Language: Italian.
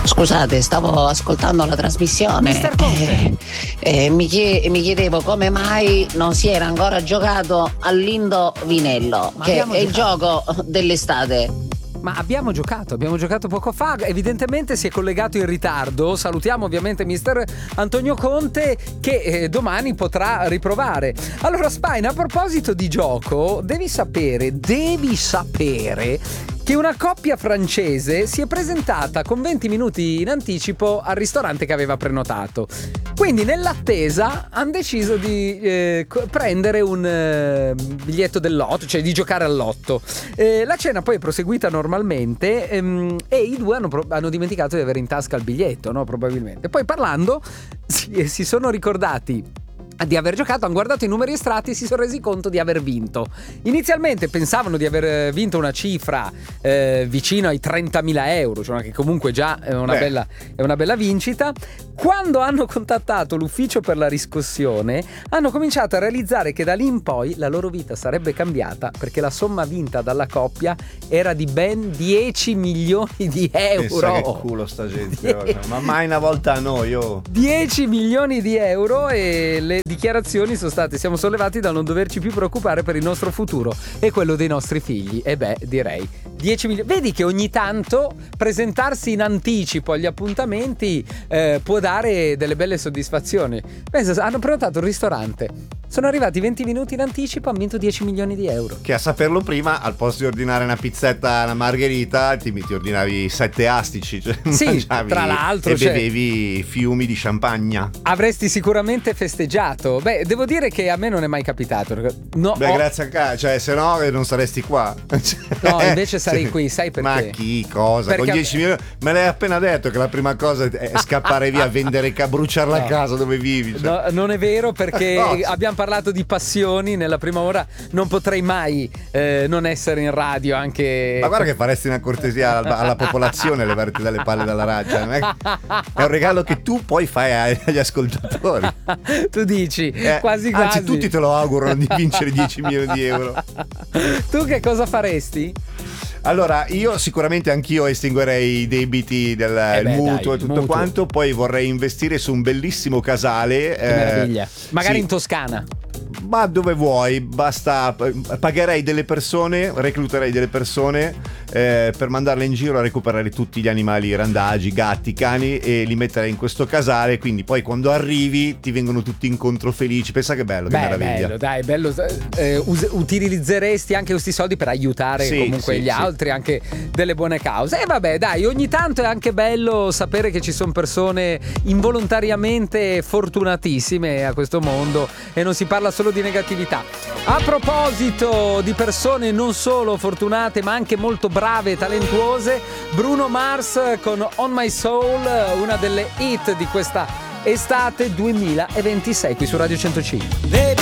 Scusate, stavo ascoltando la trasmissione. Mister Conte. Mi chiedevo come mai non si era ancora giocato all'indovinello, che è il gioco dell'estate. Ma abbiamo giocato poco fa, evidentemente si è collegato in ritardo. Salutiamo ovviamente mister Antonio Conte che domani potrà riprovare. Allora Spine, a proposito di gioco, devi sapere che una coppia francese si è presentata con 20 minuti in anticipo al ristorante che aveva prenotato. Quindi nell'attesa hanno deciso di prendere un biglietto del lotto, cioè di giocare al lotto. La cena poi è proseguita normalmente e i due hanno dimenticato di avere in tasca il biglietto, no? Probabilmente. Poi parlando si sono ricordati di aver giocato, hanno guardato i numeri estratti e si sono resi conto di aver vinto. Inizialmente pensavano di aver vinto una cifra vicino ai 30.000 euro, cioè che comunque già è una bella vincita. Quando hanno contattato l'ufficio per la riscossione hanno cominciato a realizzare che da lì in poi la loro vita sarebbe cambiata, perché la somma vinta dalla coppia era di ben 10 milioni di euro. Pensa che culo sta gente, ma mai una volta a noi 10 milioni di euro, e le dichiarazioni sono state: siamo sollevati dal non doverci più preoccupare per il nostro futuro e quello dei nostri figli. E beh, direi 10 milioni. Vedi che ogni tanto presentarsi in anticipo agli appuntamenti può dare delle belle soddisfazioni. Pensa, hanno prenotato un ristorante, sono arrivati 20 minuti in anticipo, hanno vinto 10 milioni di euro. Che a saperlo prima, al posto di ordinare una pizzetta, una margherita, ti ordinavi 7 astici, cioè sì, tra l'altro, e bevevi fiumi di champagne. Avresti sicuramente festeggiato. Beh, devo dire che a me non è mai capitato. No, grazie a cioè se no non saresti qua. No, invece sarei qui, sai perché? Ma chi, cosa? Perché con 10 milioni? Me l'hai appena detto che la prima cosa è scappare via, vendere, bruciare la casa dove vivi. Cioè. No, non è vero, perché abbiamo parlato di passioni nella prima ora. Non potrei mai non essere in radio anche. Ma guarda che faresti una cortesia alla popolazione, levarti dalle palle dalla radio. È un regalo che tu poi fai agli ascoltatori. Tu dici, quasi. Anzi, tutti te lo augurano di vincere 10 milioni di euro. Tu che cosa faresti? Allora, io sicuramente anch'io estinguerei i debiti del mutuo e tutto quanto, poi vorrei investire su un bellissimo casale. Che meraviglia. Magari in Toscana. Ma dove vuoi, basta, pagherei delle persone, recluterei delle persone per mandarle in giro a recuperare tutti gli animali randagi, gatti, cani, e li metterei in questo casale, quindi poi quando arrivi ti vengono tutti incontro felici. Pensa che bello, che meraviglia. Bello. Utilizzeresti anche questi soldi per aiutare comunque gli altri, anche delle buone cause. E vabbè, dai, ogni tanto è anche bello sapere che ci sono persone involontariamente fortunatissime a questo mondo e non si parla solo di negatività. A proposito di persone non solo fortunate ma anche molto brave e talentuose, Bruno Mars con On My Soul, una delle hit di questa estate 2026 qui su Radio 105.